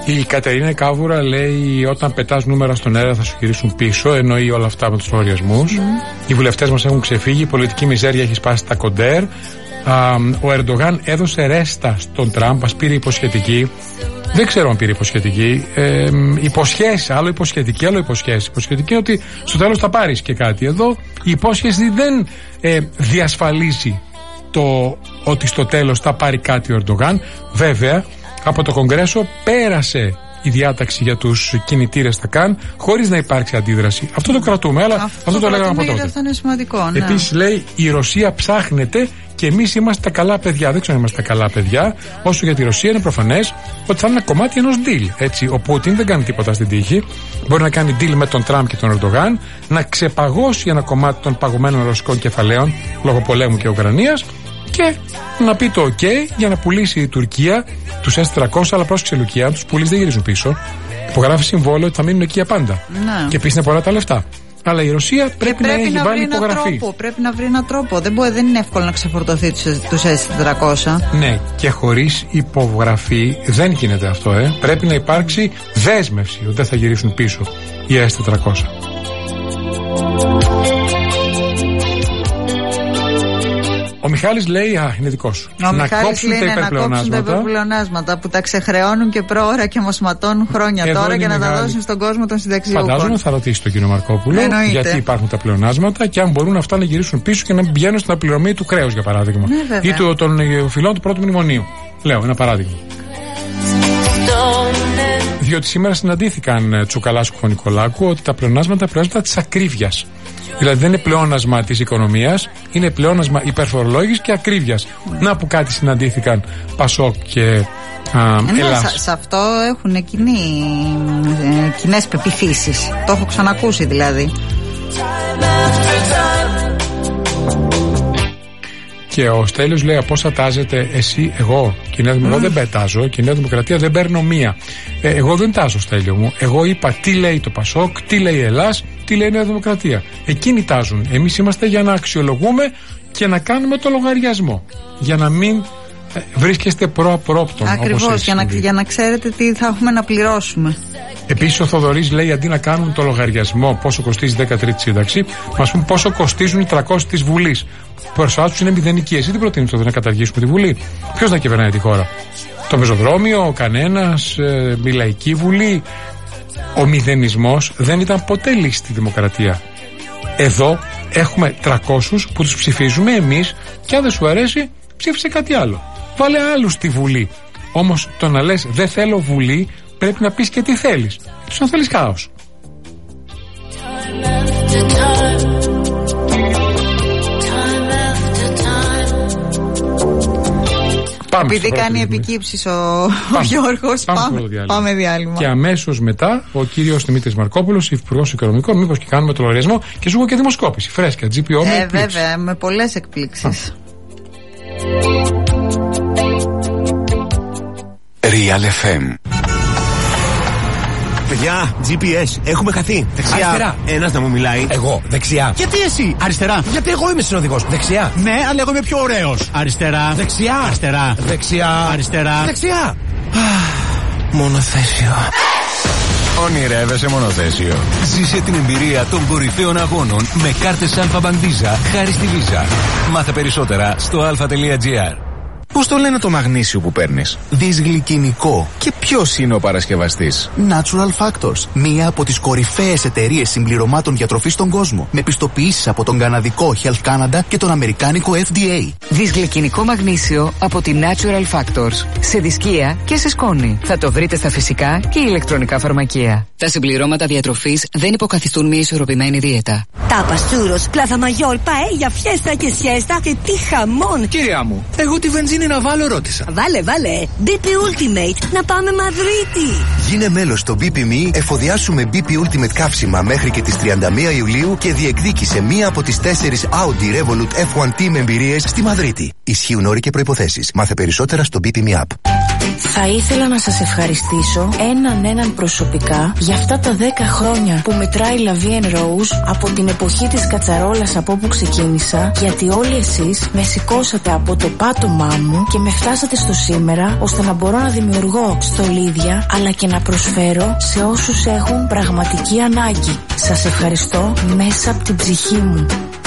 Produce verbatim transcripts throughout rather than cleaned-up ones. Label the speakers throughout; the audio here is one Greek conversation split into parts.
Speaker 1: Η Κατερίνα Κάβουρα λέει: όταν πετάς νούμερα στον αέρα θα σου γυρίσουν πίσω. Εννοεί όλα αυτά με τους λογαριασμούς. Mm. Οι βουλευτές μας έχουν ξεφύγει. Η πολιτική μιζέρια έχει σπάσει τα κοντέρ. Α, ο Ερντογάν έδωσε ρέστα στον Τραμπ. Ας πήρε υποσχετική. Δεν ξέρω αν πήρε υποσχετική. Ε, υποσχέσει, άλλο υποσχετική, άλλο υποσχέσει. Υποσχετική ότι στο τέλος θα πάρεις και κάτι. Εδώ η υπόσχεση δεν ε, διασφαλίζει το ότι στο τέλος θα πάρει κάτι ο Ερντογάν. Βέβαια, από το Κογκρέσο πέρασε η διάταξη για τους κινητήρες στα ΚΑΝ χωρίς να υπάρξει αντίδραση. Αυτό το κρατούμε, αλλά αυτό, αυτό το λέγαμε από τότε.
Speaker 2: Αυτό είναι σημαντικό, ναι.
Speaker 1: Επίσης λέει: η Ρωσία ψάχνεται και εμείς είμαστε τα καλά παιδιά. Δεν ξέρω αν είμαστε τα καλά παιδιά. Όσο για τη Ρωσία είναι προφανές ότι θα είναι ένα κομμάτι ενός deal. Έτσι, ο Πούτιν δεν κάνει τίποτα στην τύχη. Μπορεί να κάνει deal με τον Τραμπ και τον Ερντογάν, να ξεπαγώσει ένα κομμάτι των παγωμένων ρωσικών κεφαλαίων λόγω πολέμου και Ουκρανίας και να πει το OK για να πουλήσει η Τουρκία τους ες τριακόσια, αλλά πρόσεξε Λουκία, τους πουλήσει δεν γυρίζουν πίσω. Υπογράφει συμβόλαιο ότι θα μείνουν εκεί για πάντα. Ναι. Και επίσης είναι πολλά τα λεφτά. Αλλά η Ρωσία πρέπει, πρέπει να έχει βάλει υπογραφή.
Speaker 2: Τρόπο, πρέπει να βρει έναν τρόπο. Δεν, μπορεί, δεν είναι εύκολο να ξεφορτωθεί τους ες τετρακόσια.
Speaker 1: Ναι, και χωρίς υπογραφή δεν γίνεται αυτό. Ε. Πρέπει να υπάρξει δέσμευση ότι δεν θα γυρίσουν πίσω οι ες τετρακόσια. Ο Μιχάλης λέει: α, είναι δικό σου.
Speaker 2: Ο να κόψουν λέει, τα υπερπλεονάσματα. Να τα υπερπλεονάσματα που τα ξεχρεώνουν και πρόωρα και μας ματώνουν χρόνια εδώ τώρα και να τα δώσουν στον κόσμο των συνταξιούχων.
Speaker 1: Φαντάζομαι θα ρωτήσει τον κύριο Μαρκόπουλο
Speaker 2: Εννοείται.
Speaker 1: γιατί υπάρχουν τα πλεονάσματα και αν μπορούν αυτά να γυρίσουν πίσω και να πηγαίνουν στην απληρωμή του κρέους, για παράδειγμα.
Speaker 2: Ναι,
Speaker 1: ή του, των φυλών του πρώτου μνημονίου. Λέω ένα παράδειγμα. Διότι σήμερα συναντήθηκαν Τσουκαλάσκου και Νικολάκου ότι τα πλεονάσματα πλεονάσματα της ακρίβειας. Δηλαδή δεν είναι πλεόνασμα της οικονομίας, είναι πλεόνασμα υπερφορολόγησης και ακρίβειας. Mm. Να που κάτι συναντήθηκαν Πασόκ και α,
Speaker 2: ναι,
Speaker 1: Ελλάς.
Speaker 2: Σε, σε αυτό έχουν ε, κοινές πεποιθήσεις. Το έχω ξανακούσει δηλαδή.
Speaker 1: Και ο Στέλιος λέει: από πόσα τάζετε εσύ, εγώ. Και η Νέα Δημοκρατία mm. δεν πετάζω. Και η Νέα Δημοκρατία δεν παίρνω μία. Ε, εγώ δεν τάζω, Στέλιο μου. Εγώ είπα τι λέει το Πασόκ, τι λέει η Ελλάς, τι λέει η Νέα Δημοκρατία. Εκείνοι τάζουν. Εμείς είμαστε για να αξιολογούμε και να κάνουμε το λογαριασμό. Για να μην ε, βρίσκεστε προαπρόπτων.
Speaker 2: Ακριβώς, για να, για να ξέρετε τι θα έχουμε να πληρώσουμε.
Speaker 1: Επίσης ο Θοδωρής λέει: αντί να κάνουν το λογαριασμό πόσο κοστίζει η δέκατη τρίτη σύνταξη, μας πούν πόσο κοστίζουν οι τριακόσιοι της Βουλής. Προσφάτως τους είναι μηδενική. Εσύ τι προτείνεις τότε, να καταργήσουμε τη Βουλή? Ποιος να κυβερνάει τη χώρα? Το πεζοδρόμιο, κανένας, ε, η Λαϊκή Βουλή? Ο μηδενισμός δεν ήταν ποτέ λύση στη δημοκρατία. Εδώ έχουμε τριακόσιους που τους ψηφίζουμε εμείς και αν δεν σου αρέσει ψήφισε κάτι άλλο. Βάλε άλλους στη Βουλή. Όμως το να λες δεν θέλω Βουλή πρέπει να πεις και τι θέλεις. Τους αν θέλεις χάος. Πάμε.
Speaker 2: Επειδή κάνει επικύψεις ο, ο Γιώργος, πάμε, πάμε, διάλειμμα. πάμε διάλειμμα.
Speaker 1: Και αμέσως μετά ο κύριος Δημήτρης Μαρκόπουλος, υφυπουργός Οικονομικών, μήπως και κάνουμε το λογαριασμό και σου έχω και δημοσκόπηση. Φρέσκα, τζι πι ο, με
Speaker 2: ε, βέβαια, με πολλές εκπλήξεις.
Speaker 3: Real εφ εμ.
Speaker 4: Παιδιά, τζι πι ες, έχουμε χαθεί. Δεξιά. Αριστερά. Ένας να μου μιλάει.
Speaker 5: Εγώ. Δεξιά.
Speaker 4: Γιατί εσύ? Αριστερά.
Speaker 5: Γιατί εγώ είμαι συνοδηγός. Δεξιά.
Speaker 4: Ναι, αλλά εγώ είμαι πιο ωραίος. Αριστερά.
Speaker 5: Δεξιά.
Speaker 4: Αριστερά.
Speaker 5: Δεξιά.
Speaker 4: Αριστερά.
Speaker 5: Δεξιά.
Speaker 4: Μονοθέσιο.
Speaker 3: Ονειρεύεσαι μονοθέσιο? Ζήσε την εμπειρία των κορυφαίων αγώνων με κάρτες Αλφα Μπαντίζα χάρη στη Visa. Μάθε περισσότερα στο αλφα τελεία τζι άρ.
Speaker 6: Πώς το λένε το μαγνήσιο που παίρνεις? Δυσγλυκινικό. Και ποιος είναι ο παρασκευαστής? Natural Factors. Μία από τις κορυφαίες εταιρείες συμπληρωμάτων διατροφής στον κόσμο. Με πιστοποιήσεις από τον καναδικό Health Canada και τον αμερικάνικο εφ ντι έι.
Speaker 7: Δυσγλυκινικό μαγνήσιο από τη Natural Factors. Σε δισκία και σε σκόνη. Θα το βρείτε στα φυσικά και ηλεκτρονικά φαρμακεία. Τα συμπληρώματα διατροφής δεν υποκαθιστούν μια ισορροπημένη δίαιτα.
Speaker 8: Τάπας, τσούρος, πλάθα μαγιόλ, παέλια, φιέστα και σιέστα και τι χαμόν.
Speaker 5: Κυρία μου, εγώ τη βενζίνη να βάλω ρώτησα.
Speaker 8: Βάλε, βάλε. μπι πι Ultimate, να πάμε Μαδρίτη.
Speaker 9: Γίνε μέλος στο μπι πι εμ ι, εφοδιάσου με μπι πι Ultimate καύσιμα μέχρι και τις τριάντα μία Ιουλίου και διεκδίκησε μία από τις τέσσερις Audi Revolut εφ ουάν Team εμπειρίες στη Μαδρίτη. Ισχύουν όροι και προϋποθέσεις. Μάθε περισσότερα στο μπι πι εμ ι App.
Speaker 10: Θα ήθελα να σας ευχαριστήσω έναν έναν προσωπικά για αυτά τα δέκα χρόνια που μετράει La Vie en Rose από την εποχή της κατσαρόλας από όπου ξεκίνησα, γιατί όλοι εσείς με σηκώσατε από το πάτωμά μου και με φτάσατε στο σήμερα, ώστε να μπορώ να δημιουργώ στολίδια αλλά και να προσφέρω σε όσους έχουν πραγματική ανάγκη. Σας ευχαριστώ μέσα από την ψυχή μου.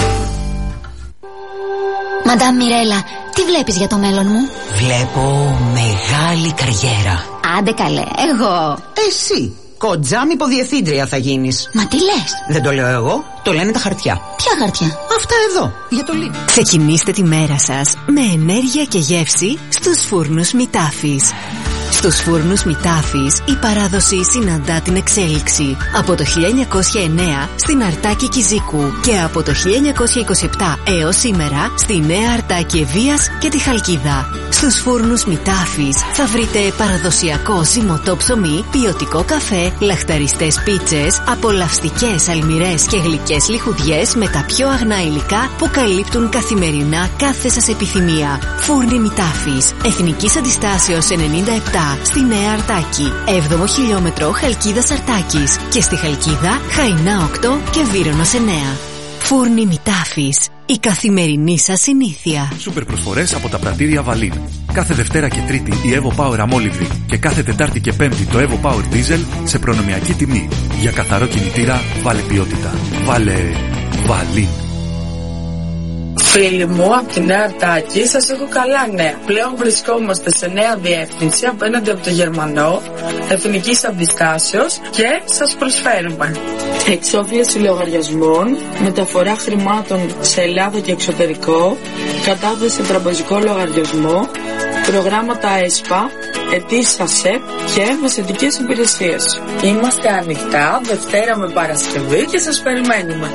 Speaker 11: Μαντάμ Μιρέλα, τι βλέπεις για το μέλλον μου?
Speaker 12: Βλέπω μεγάλη καριέρα.
Speaker 11: Άντε καλέ, εγώ.
Speaker 12: Εσύ, κοντζάμ υποδιευθύντρια θα γίνεις.
Speaker 11: Μα τι λες?
Speaker 12: Δεν το λέω εγώ, το λένε τα χαρτιά.
Speaker 11: Ποια χαρτιά?
Speaker 12: Αυτά εδώ, για το λίπ.
Speaker 13: Ξεκινήστε τη μέρα σας με ενέργεια και γεύση στους φούρνους Μητάφης. Στους φούρνους Μητάφης η παράδοση συναντά την εξέλιξη. Από το χίλια εννιακόσια εννέα στην Αρτάκη Κιζίκου και από το χίλια εννιακόσια είκοσι επτά έως σήμερα στη Νέα Αρτάκη Ευβοίας και τη Χαλκίδα. Στους φούρνους Μητάφης θα βρείτε παραδοσιακό ζυμωτό ψωμί, ποιοτικό καφέ, λαχταριστές πίτσες, απολαυστικές αλμυρές και γλυκές λιχουδιές με τα πιο αγνά υλικά που καλύπτουν καθημερινά κάθε σας επιθυμία. Φούρνοι Μητάφης, Εθνικής Αντιστάσεως ενενήντα επτά στη Νέα Αρτάκη, έβδομο χιλιόμετρο Χαλκίδας Αρτάκης και στη Χαλκίδα Χαϊνά οκτώ και Βύρωνος εννέα. Φούρνοι Μητάφης, η καθημερινή σας συνήθεια.
Speaker 14: Σούπερ προσφορές από τα πρατήρια Βαλίν. Κάθε Δευτέρα και Τρίτη η Evo Power αμόλυβδη και κάθε Τετάρτη και Πέμπτη το Evo Power Diesel σε προνομιακή τιμή. Για καθαρό κινητήρα βάλε ποιότητα. Βάλε Βαλίν.
Speaker 15: Φίλοι μου, από τη Νέα Αρτάκη, σας έχω καλά νέα. Πλέον βρισκόμαστε σε νέα διεύθυνση απέναντι από το Γερμανό, Εθνικής Αντιστάσεως και σας προσφέρουμε εξόφληση λογαριασμών, μεταφορά χρημάτων σε Ελλάδα και εξωτερικό, κατάθεση σε τραπεζικό λογαριασμό, προγράμματα ΕΣΠΑ, αιτήσεις ΑΣΕΠ και μεσαιτικές υπηρεσίες. Είμαστε ανοιχτά Δευτέρα με Παρασκευή και σας περιμένουμε.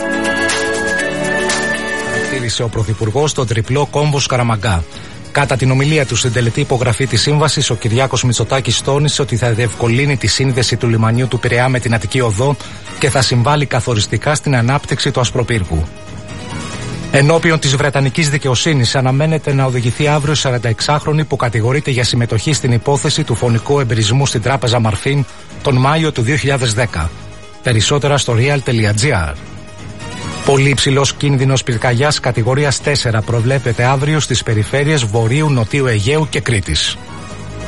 Speaker 16: Ο Πρωθυπουργός στον τριπλό κόμβο Σκαραμαγκά. Κατά την ομιλία του στην τελετή υπογραφή της σύμβασης, ο Κυριάκος Μητσοτάκης τόνισε ότι θα διευκολύνει τη σύνδεση του λιμανιού του Πειραιά με την Αττική Οδό και θα συμβάλλει καθοριστικά στην ανάπτυξη του Ασπροπύργου. Ενώπιον της Βρετανικής δικαιοσύνης αναμένεται να οδηγηθεί αύριο η σαρανταεξάχρονη που κατηγορείται για συμμετοχή στην υπόθεση του φωνικού εμπρισμού στην τράπεζα Μαρφίν τον Μάιο του δύο χιλιάδες δέκα. Περισσότερα στο real τελεία gr. Πολύ υψηλός κίνδυνος πυρκαγιάς κατηγορίας τέσσερα προβλέπεται αύριο στις περιφέρειες Βορείου, Νοτίου Αιγαίου και Κρήτης.